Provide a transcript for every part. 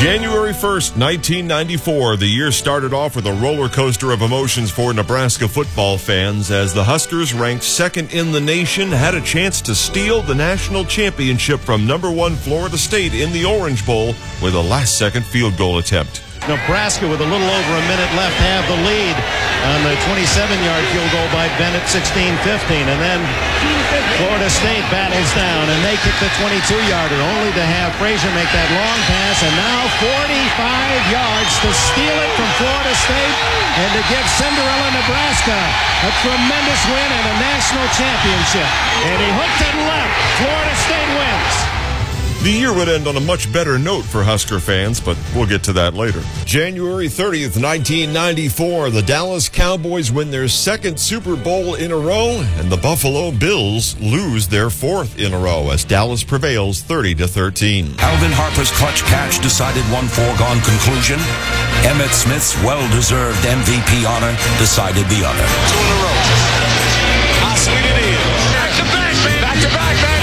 January 1st, 1994, the year started off with a roller coaster of emotions for Nebraska football fans as the Huskers, ranked second in the nation, had a chance to steal the national championship from number 1 Florida State in the Orange Bowl with a last-second field goal attempt. Nebraska, with a little over a minute left, have the lead on the 27-yard field goal by Bennett, 16-15. And then Florida State battles down, and they kick the 22-yarder, only to have Frazier make that long pass. And now 45 yards to steal it from Florida State and to give Cinderella Nebraska a tremendous win and a national championship. And he hooked it left. Florida State wins. The year would end on a much better note for Husker fans, but we'll get to that later. January 30th, 1994, the Dallas Cowboys win their second Super Bowl in a row, and the Buffalo Bills lose their fourth in a row as Dallas prevails 30-13. Alvin Harper's clutch catch decided one foregone conclusion. Emmitt Smith's well-deserved MVP honor decided the other. 2 in a row. How sweet it is. Back to back, baby. Back to back, baby.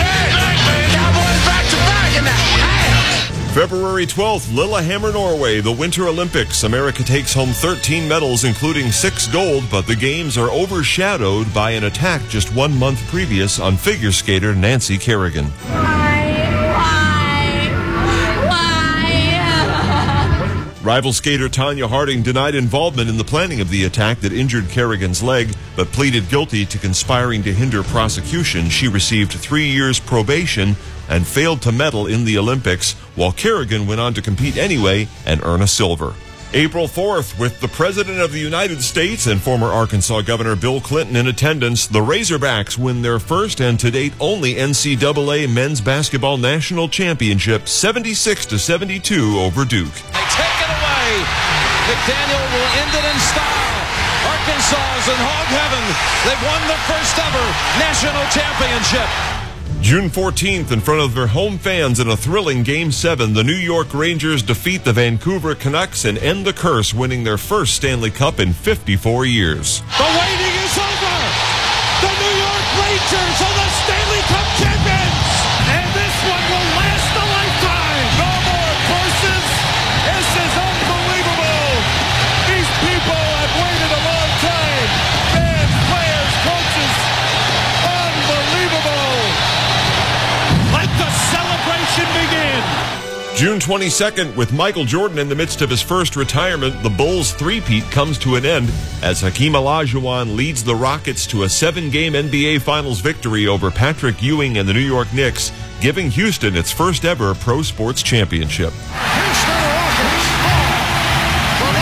February 12th, Lillehammer, Norway, the Winter Olympics. America takes home 13 medals, including 6 gold, but the games are overshadowed by an attack just 1 month previous on figure skater Nancy Kerrigan. Why? Rival skater Tanya Harding denied involvement in the planning of the attack that injured Kerrigan's leg, but pleaded guilty to conspiring to hinder prosecution. She received 3 years probation and failed to medal in the Olympics, while Kerrigan went on to compete anyway and earn a silver. April 4th, with the President of the United States and former Arkansas Governor Bill Clinton in attendance, the Razorbacks win their first and to date only NCAA men's basketball national championship, 76-72 over Duke. They take it away. McDaniel will end it in style. Arkansas is in hog heaven. They've won the first ever national championship. June 14th, in front of their home fans in a thrilling Game 7, the New York Rangers defeat the Vancouver Canucks and end the curse, winning their first Stanley Cup in 54 years. The waiting is over. The New York Rangers are the Stanley Cup champions. And this one will last a lifetime. No more curses. This is unbelievable. These people have waited a long time. Fans, players, coaches. Unbelievable. Let the celebration begin. June 22nd, with Michael Jordan in the midst of his first retirement, the Bulls' three-peat comes to an end as Hakeem Olajuwon leads the Rockets to a 7-game NBA Finals victory over Patrick Ewing and the New York Knicks, giving Houston its first ever pro sports championship. Houston Rockets the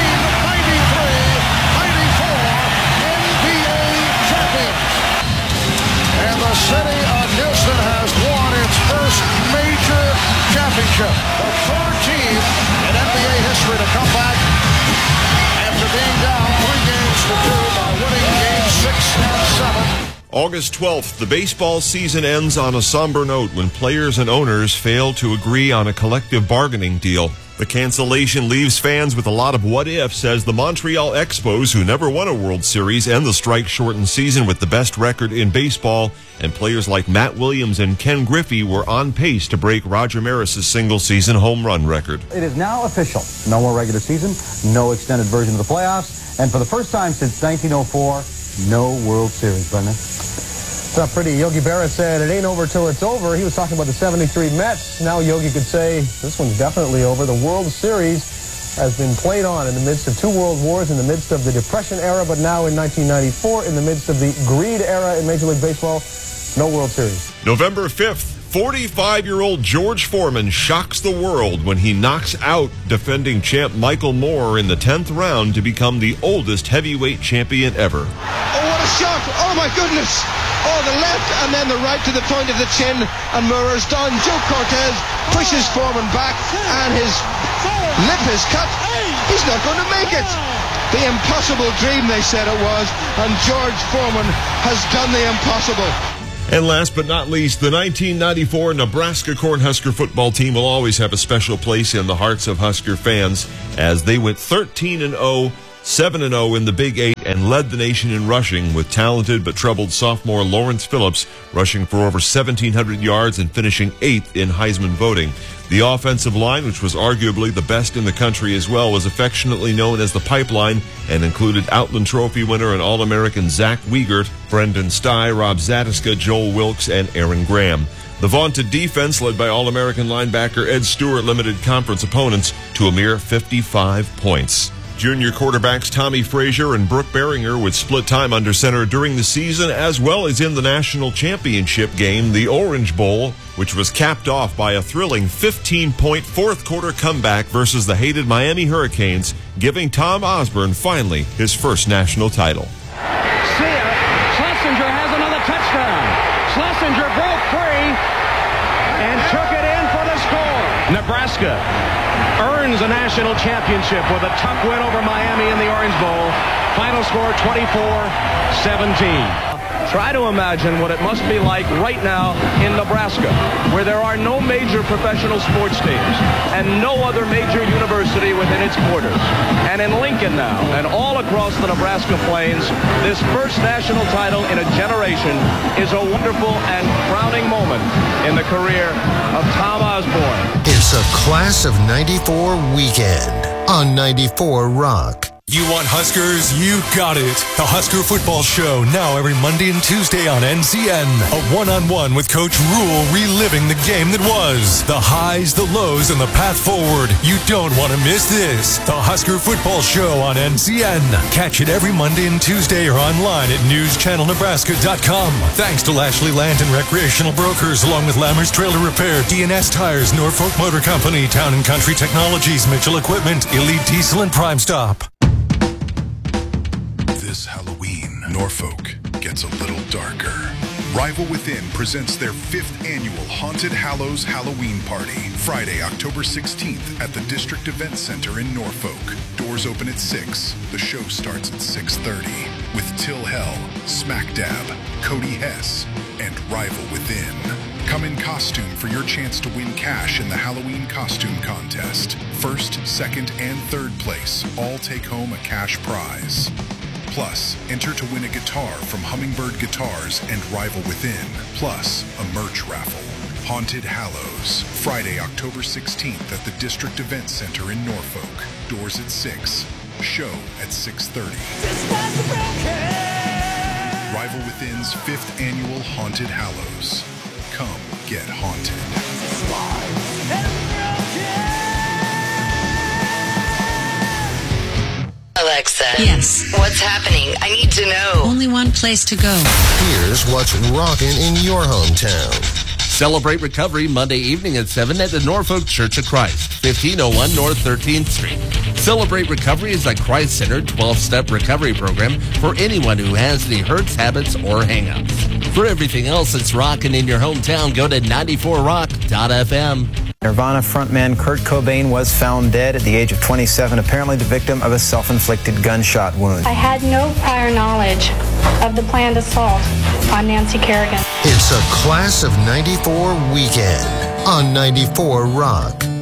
1993-94 NBA champions. And the city of Houston has won its first major championship. The third team in NBA history to come back after being down 3 games to 2 by winning games 6 and 7. August 12th, the baseball season ends on a somber note when players and owners fail to agree on a collective bargaining deal. The cancellation leaves fans with a lot of what-ifs as the Montreal Expos, who never won a World Series, end the strike-shortened season with the best record in baseball, and players like Matt Williams and Ken Griffey were on pace to break Roger Maris's single-season home run record. It is now official. No more regular season, no extended version of the playoffs, and for the first time since 1904, no World Series, Brendan. It's not pretty. Yogi Berra said it ain't over till it's over. He was talking about the 73 Mets. Now Yogi could say this one's definitely over. The World Series has been played on in the midst of 2 world wars, in the midst of the Depression era, but now in 1994, in the midst of the greed era in Major League Baseball, no World Series. November 5th, 45-year-old George Foreman shocks the world when he knocks out defending champ Michael Moore in the 10th round to become the oldest heavyweight champion ever. Oh, what a shot! Oh, my goodness! Oh, the left and then the right to the point of the chin, and Moore's done. Joe Cortez pushes Foreman back, and his lip is cut. He's not going to make it. The impossible dream, they said it was, and George Foreman has done the impossible. And last but not least, the 1994 Nebraska Cornhusker football team will always have a special place in the hearts of Husker fans as they went 13-0, 7-0 in the Big Eight, and led the nation in rushing with talented but troubled sophomore Lawrence Phillips rushing for over 1,700 yards and finishing 8th in Heisman voting. The offensive line, which was arguably the best in the country as well, was affectionately known as the Pipeline and included Outland Trophy winner and All-American Zach Wiegert, Brendan Stye, Rob Zatiska, Joel Wilkes, and Aaron Graham. The vaunted defense, led by All-American linebacker Ed Stewart, limited conference opponents to a mere 55 points. Junior quarterbacks Tommy Frazier and Brooke Beringer would split time under center during the season, as well as in the national championship game, the Orange Bowl, which was capped off by a thrilling 15-point fourth-quarter comeback versus the hated Miami Hurricanes, giving Tom Osborne finally his first national title. Schlesinger has another touchdown. Schlesinger broke free and took it in for the score. Nebraska earns a national championship with a tough win over Miami in the Orange Bowl. Final score 24-17. Try to imagine what it must be like right now in Nebraska, where there are no major professional sports teams and no other major university within its borders. And in Lincoln now, and all across the Nebraska plains, this first national title in a generation is a wonderful and crowning moment in the career of Tom Osborne. It's a Class of 94 weekend on 94 Rock. You want Huskers? You got it. The Husker Football Show, now every Monday and Tuesday on NCN. A one-on-one with Coach Rule, reliving the game that was. The highs, the lows, and the path forward. You don't want to miss this. The Husker Football Show on NCN. Catch it every Monday and Tuesday or online at newschannelnebraska.com. Thanks to Lashley Land and Recreational Brokers, along with Lammers Trailer Repair, DNS Tires, Norfolk Motor Company, Town & Country Technologies, Mitchell Equipment, Elite Diesel, and Prime Stop. This Halloween, Norfolk gets a little darker. Rival Within presents their 5th annual Haunted Hallows Halloween Party, Friday, October 16th at the District Event Center in Norfolk. Doors open at 6. The show starts at 6:30 with Till Hell, Smack Dab, Cody Hess, and Rival Within. Come in costume for your chance to win cash in the Halloween costume contest. First, second, and third place all take home a cash prize. Plus, enter to win a guitar from Hummingbird Guitars and Rival Within, plus a merch raffle. Haunted Hallows, Friday, October 16th at the District Event Center in Norfolk. Doors at 6. Show at 6:30. Rival Within's 5th annual Haunted Hallows. Come get haunted. Alexa. Yes. What's happening? I need to know. Only one place to go. Here's what's rocking in your hometown. Celebrate Recovery Monday evening at 7 at the Norfolk Church of Christ, 1501 North 13th Street. Celebrate Recovery is a Christ-centered 12-step recovery program for anyone who has any hurts, habits, or hang-ups. For everything else that's rocking in your hometown, go to 94rock.fm. Nirvana frontman Kurt Cobain was found dead at the age of 27, apparently the victim of a self-inflicted gunshot wound. I had no prior knowledge of the planned assault on Nancy Kerrigan. It's a Class of 94 weekend on 94 Rock.